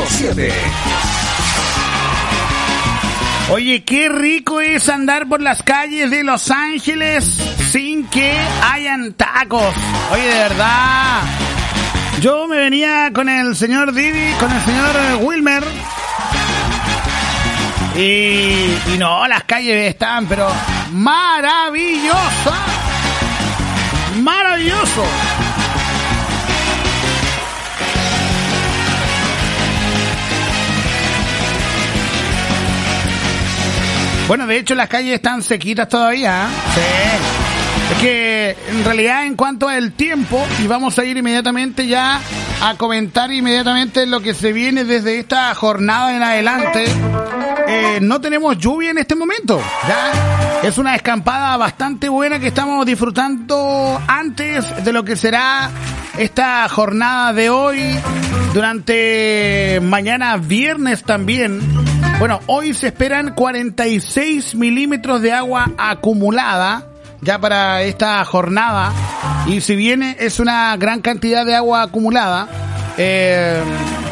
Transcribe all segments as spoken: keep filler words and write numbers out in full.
siete. Oye, qué rico es andar por las calles de Los Ángeles sin que hayan tacos. Oye, de verdad. Yo me venía con el señor Didi, con el señor Wilmer. Y, y no, las calles están, pero maravillosas. Maravilloso. Bueno, de hecho las calles están sequitas todavía, ¿eh? Sí. Es que en realidad en cuanto al tiempo, y vamos a ir inmediatamente ya a comentar inmediatamente lo que se viene desde esta jornada en adelante, eh, no tenemos lluvia en este momento, ¿ya? Es una escampada bastante buena que estamos disfrutando antes de lo que será esta jornada de hoy, durante mañana viernes también. Bueno, hoy se esperan cuarenta y seis milímetros de agua acumulada ya para esta jornada, y si bien es una gran cantidad de agua acumulada, eh,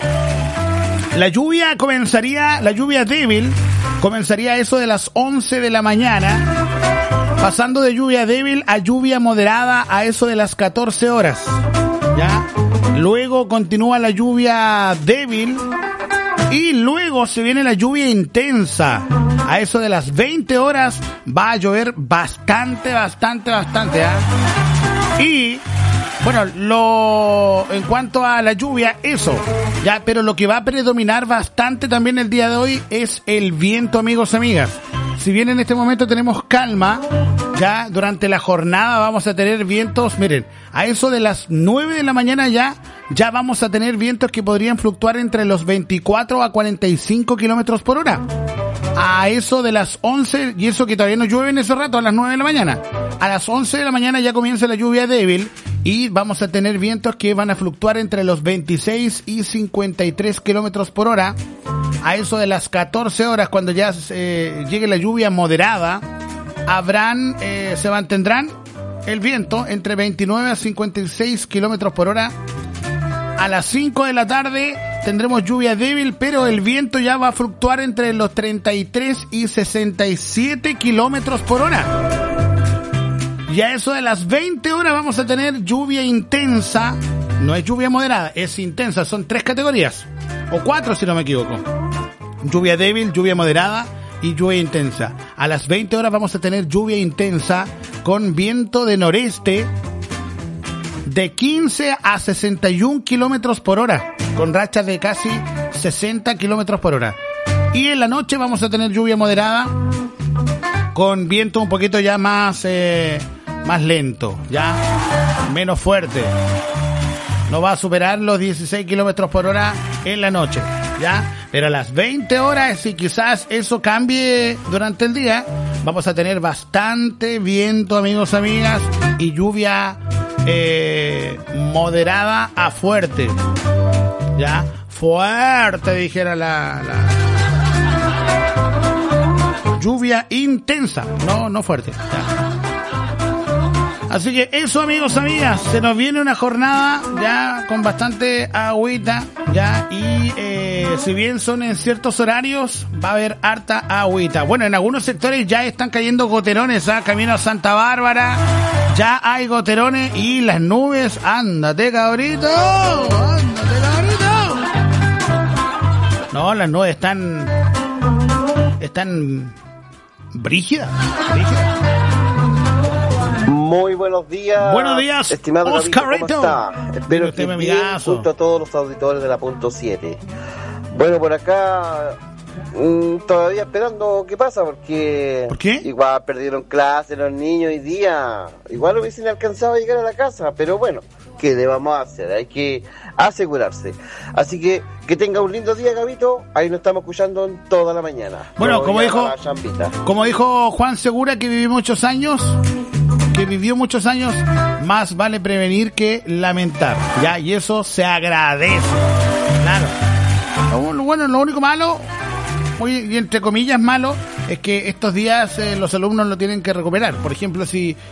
la lluvia comenzaría, la lluvia débil comenzaría a eso de las once de la mañana, pasando de lluvia débil a lluvia moderada a eso de las catorce horas, ¿ya? Luego continúa la lluvia débil y luego se viene la lluvia intensa. A eso de las veinte horas va a llover bastante, bastante, bastante, ¿eh? Y, bueno, lo en cuanto a la lluvia, eso, ya, pero lo que va a predominar bastante también el día de hoy es el viento, amigos, amigas. Si bien en este momento tenemos calma, ya durante la jornada vamos a tener vientos, miren, a eso de las nueve de la mañana ya, ya vamos a tener vientos que podrían fluctuar entre los veinticuatro a cuarenta y cinco kilómetros por hora. A eso de las once, y eso que todavía no llueve en ese rato, a las nueve de la mañana. A las once de la mañana ya comienza la lluvia débil y vamos a tener vientos que van a fluctuar entre los veintiséis y cincuenta y tres kilómetros por hora. A eso de las catorce horas, cuando ya eh, llegue la lluvia moderada, habrán, eh, se mantendrán el viento entre veintinueve a cincuenta y seis kilómetros por hora. A las cinco de la tarde tendremos lluvia débil, pero el viento ya va a fluctuar entre los treinta y tres y sesenta y siete kilómetros por hora. Y a eso de las veinte horas vamos a tener lluvia intensa. No es lluvia moderada, es intensa. Son tres categorías, o cuatro si no me equivoco. Lluvia débil, lluvia moderada y lluvia intensa. A las veinte horas vamos a tener lluvia intensa con viento de noreste de quince a sesenta y un kilómetros por hora, con rachas de casi sesenta kilómetros por hora. Y en la noche vamos a tener lluvia moderada, con viento un poquito ya más, eh, más lento, ya menos fuerte. No va a superar los dieciséis kilómetros por hora en la noche, ya. Pero a las veinte horas, y quizás eso cambie durante el día, vamos a tener bastante viento, amigos, amigas, y lluvia Eh, moderada a fuerte, ya, fuerte dijera la, la lluvia intensa, no, no fuerte, ya. Así que eso, amigos, amigas, se nos viene una jornada ya con bastante agüita, ya, y eh, si bien son en ciertos horarios, va a haber harta agüita. Bueno, en algunos sectores ya están cayendo goterones, ¿ah? Camino a Santa Bárbara, ya hay goterones y las nubes, ándate, cabrito, ándate, cabrito. No, las nubes están, están brígidas, brígidas. Muy buenos días. Buenos días, estimado Oscarito. Gabito, ¿cómo está? Espero que bien, junto a todos los auditores de la punto siete. Bueno, por acá mmm, todavía esperando qué pasa, porque ¿Por qué? Igual perdieron clases los niños hoy día. Igual hubiesen alcanzado a llegar a la casa, pero bueno, ¿qué le vamos a hacer? Hay que asegurarse. Así que que tenga un lindo día, Gabito. Ahí nos estamos escuchando en toda la mañana. Bueno, como dijo, como dijo Juan Segura, que vivió muchos años, que vivió muchos años, más vale prevenir que lamentar, ya, y eso se agradece, claro. Lo, bueno, lo único malo, y entre comillas malo, es que estos días eh, los alumnos lo tienen que recuperar. Por ejemplo, si